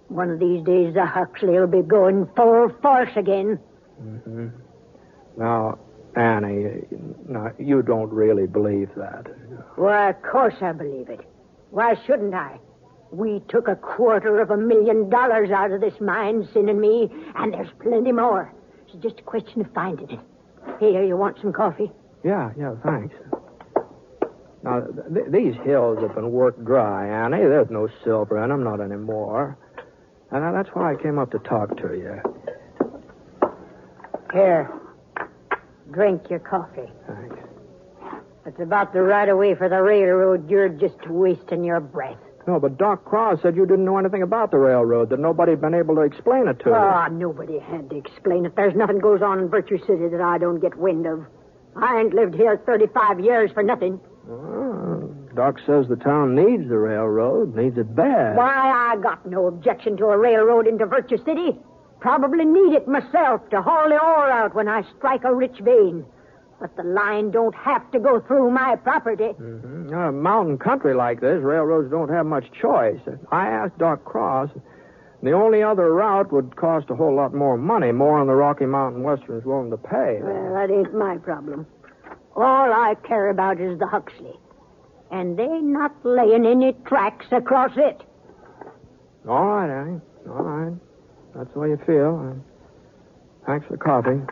One of these days, the Huxley will be going full force again. Mm-hmm. Now, Annie, you don't really believe that. Why, of course I believe it. Why shouldn't I? We took $250,000 out of this mine, Sin and me, and there's plenty more. It's just a question of finding it. Here, you want some coffee? Yeah, thanks. Now, these hills have been worked dry, Annie. There's no silver in them, not anymore. And that's why I came up to talk to you. Here, drink your coffee. Thanks. It's about the right of way for the railroad. You're just wasting your breath. No, but Doc Cross said you didn't know anything about the railroad, that nobody had been able to explain it to you. Oh, nobody had to explain it. There's nothing goes on in Virtue City that I don't get wind of. I ain't lived here 35 years for nothing. Oh, Doc says the town needs the railroad, needs it bad. Why, I got no objection to a railroad into Virtue City. Probably need it myself to haul the ore out when I strike a rich vein. But the line don't have to go through my property. Mm-hmm. A mountain country like this, railroads don't have much choice. I asked Doc Cross. The only other route would cost a whole lot more money, more than the Rocky Mountain Western's willing to pay. Well, that ain't my problem. All I care about is the Huxley. And they not laying any tracks across it. All right, Annie. All right. That's the way you feel. Thanks for the coffee.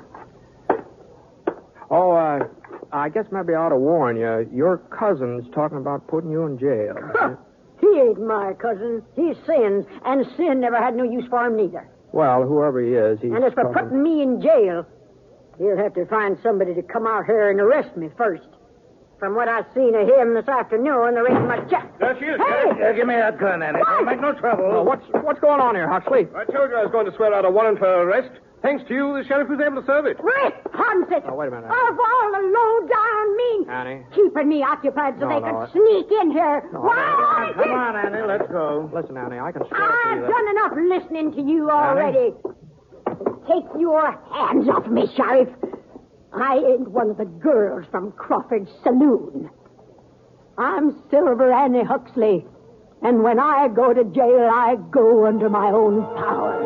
Oh, I guess maybe I ought to warn you. Your cousin's talking about putting you in jail. He ain't my cousin. He's Sin's, and Sin never had no use for him neither. Well, whoever he is, he's And as for putting me in jail, he'll have to find somebody to come out here and arrest me first. From what I've seen of him this afternoon, there ain't much... There she is. Hey! Give me that gun, Annie. Don't make no trouble. Oh, what's going on here, Huxley? I told you I was going to swear out a warrant for arrest. Thanks to you, the sheriff was able to serve it. Responsible! Oh, wait a minute. Of all the low-down mean... Annie? Keeping me occupied so they could sneak in here. Why? Come on, Annie, let's go. Listen, Annie, I can swear to you I've that... done enough listening to you already. Take your hands off me, Sheriff. I ain't one of the girls from Crawford's saloon. I'm Silver Annie Huxley. And when I go to jail, I go under my own power.